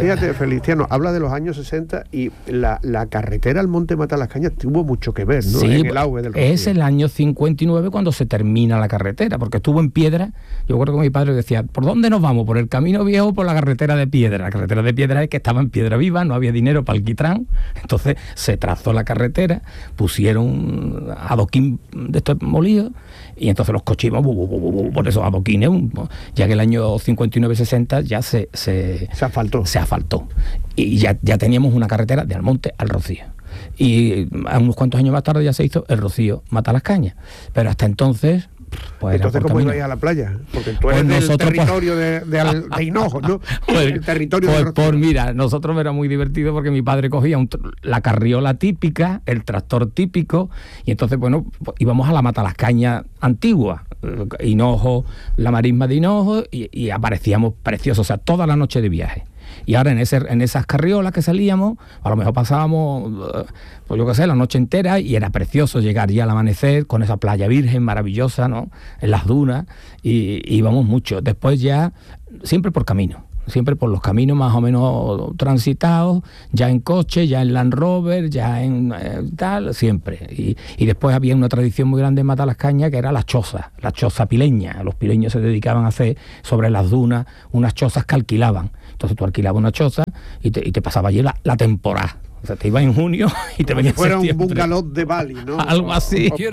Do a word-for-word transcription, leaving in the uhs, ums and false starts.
fíjate, Feliciano, habla de los años sesenta y la, la carretera al Monte Matalascañas tuvo mucho que ver, ¿no? Sí, en el auge del Rocío. Es el año cincuenta y nueve cuando se termina la carretera, porque estuvo en piedra. Yo recuerdo que mi padre decía, ¿por dónde nos vamos? ¿Por el camino viejo o por la carretera de piedra? La carretera de piedra es que estaba en piedra viva, no había dinero para alquitrán, entonces se trazó la carretera, pusieron adoquín de estos molidos, y entonces los coches iban por esos adoquines, ya que el año cincuenta y nueve sesenta ya se, se, se asfaltó. Se asfaltó. Y ya, ya teníamos una carretera de Almonte al Rocío. Y unos cuantos años más tarde ya se hizo el Rocío Matalascañas. Pero hasta entonces... Pues entonces, ¿cómo ibais a la playa? Porque tú eres pues del territorio de, de, Al, de Hinojo, ¿no? Pues, el territorio pues, de por mira, nosotros era muy divertido porque mi padre cogía un, la carriola típica, el tractor típico, y entonces, bueno, pues, íbamos a la Matalascañas antigua, Hinojo, la marisma de Hinojo, y, y aparecíamos preciosos, o sea, toda la noche de viaje. Y ahora en ese en esas carriolas que salíamos, a lo mejor pasábamos, pues yo qué sé, la noche entera, y era precioso llegar ya al amanecer con esa playa virgen maravillosa, ¿no? En las dunas, y, y íbamos mucho. Después ya, siempre por camino, siempre por los caminos más o menos transitados, ya en coche, ya en Land Rover, ya en eh, tal, siempre. Y, y después había una tradición muy grande en Matalascañas que era la choza, la choza pileña. Los pileños se dedicaban a hacer sobre las dunas unas chozas que alquilaban. Entonces tú alquilabas una choza y te, y te pasaba allí la, la temporada. O sea, te ibas en junio y te Como venías si fuera septiembre. un bungalow de Bali, ¿no? Algo así.